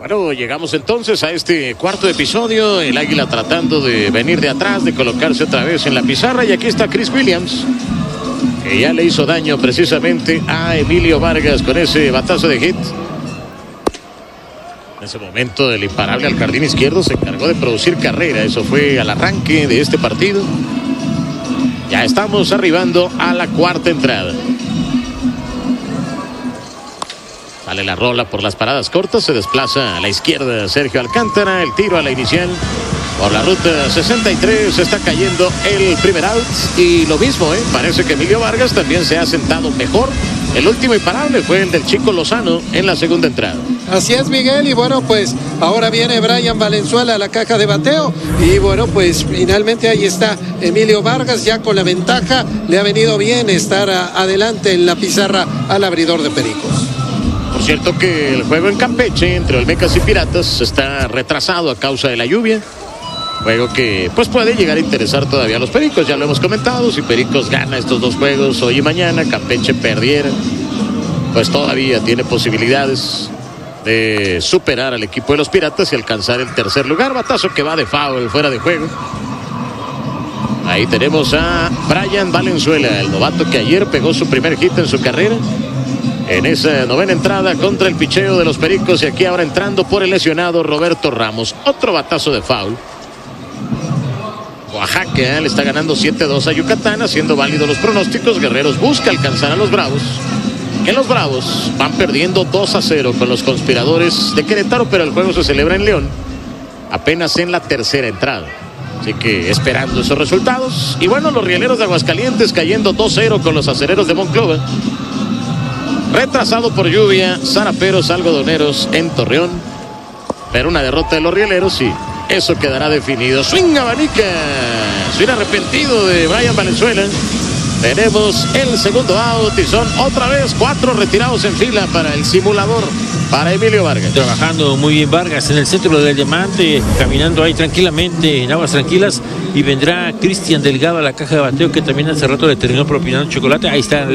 Bueno, llegamos entonces a este cuarto episodio. El Águila tratando de venir de atrás, de colocarse otra vez en la pizarra. Y aquí está Chris Williams, que ya le hizo daño precisamente a Emilio Vargas con ese batazo de hit. En ese momento el imparable al jardín izquierdo se encargó de producir carrera. Eso fue al arranque de este partido. Ya estamos arribando a la cuarta entrada. Sale la rola por las paradas cortas, se desplaza a la izquierda Sergio Alcántara, el tiro a la inicial por la ruta 63, está cayendo el primer out y lo mismo, parece que Emilio Vargas también se ha sentado mejor. El último imparable fue el del Chico Lozano en la segunda entrada. Así es, Miguel, y bueno, pues ahora viene Brian Valenzuela a la caja de bateo y bueno, pues finalmente ahí está Emilio Vargas ya con la ventaja. Le ha venido bien estar adelante en la pizarra al abridor de Pericos. Por cierto que el juego en Campeche entre Olmecas y Piratas está retrasado a causa de la lluvia. Juego que pues puede llegar a interesar todavía a los Pericos, ya lo hemos comentado. Si Pericos gana estos dos juegos hoy y mañana, Campeche perdiera, pues todavía tiene posibilidades de superar al equipo de los Piratas y alcanzar el tercer lugar. Batazo que va de foul, fuera de juego. Ahí tenemos a Brian Valenzuela, el novato que ayer pegó su primer hit en su carrera en esa novena entrada contra el picheo de los Pericos, y aquí ahora entrando por el lesionado Roberto Ramos. Otro batazo de foul. Oaxaca le está ganando 7-2 a Yucatán, haciendo válidos los pronósticos. Guerreros busca alcanzar a los Bravos. Que los Bravos van perdiendo 2-0 con los Conspiradores de Querétaro, pero el juego se celebra en León apenas en la tercera entrada. Así que esperando esos resultados. Y bueno, los Rieleros de Aguascalientes cayendo 2-0 con los Acereros de Monclova. Retrasado por lluvia, Zaraperos Algodoneros en Torreón. Pero una derrota de los Rieleros y eso quedará definido. Swing abanica. Swing arrepentido de Brian Valenzuela. Tenemos el segundo out y son otra vez 4 retirados en fila para el simulador, para Emilio Vargas. Trabajando muy bien Vargas en el centro del diamante, caminando ahí tranquilamente en aguas tranquilas, y vendrá Cristian Delgado a la caja de bateo, que también hace rato le terminó propinando chocolate. Ahí está